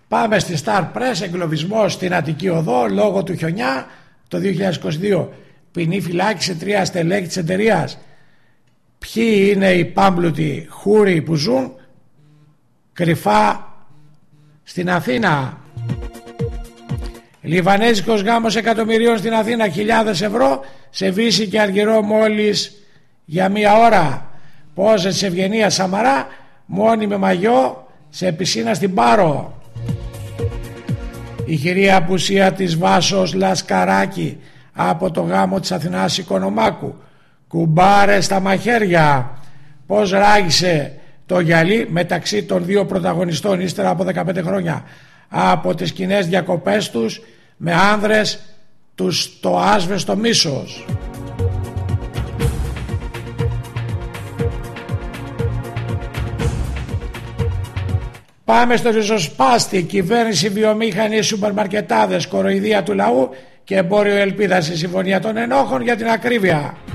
Πάμε στη Star Press, εγκλωβισμός στην Αττική Οδό λόγω του χιονιά το 2022. Ποινή φυλάκιση 3 στελέχη της εταιρείας. Ποιοι είναι οι πάμπλουτοι χούροι που ζουν κρυφά στην Αθήνα. Λιβανέζικος γάμος εκατομμυρίων στην Αθήνα, χιλιάδες ευρώ σε Βύση και Αργυρό μόλις για 1 ώρα. Πόζες της Ευγενίας Σαμαρά μόνη με μαγιό σε πισίνα στην Πάρο. Η χειρία απουσία της Βάσος Λασκαράκη από το γάμο της Αθηνάς Οικονομάκου. Κουμπάρες στα μαχαίρια. Πώς ράγισε το γυαλί μεταξύ των δύο πρωταγωνιστών ύστερα από 15 χρόνια από τις κοινές διακοπές τους με άνδρες τους το άσβεστο μίσος. Πάμε στο ριζοσπάστη. Κυβέρνηση, βιομήχανοι, σούπερ μαρκετάδες, κοροϊδία του λαού και εμπόριο ελπίδα στη συμφωνία των ενόχων για την ακρίβεια.